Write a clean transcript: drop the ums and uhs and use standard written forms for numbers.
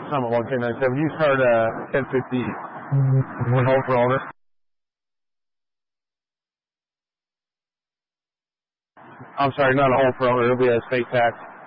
Summit 1K97. You start 10:50. 1 hole for owner. I'm sorry, not a hole for owner. It'll be a state tax.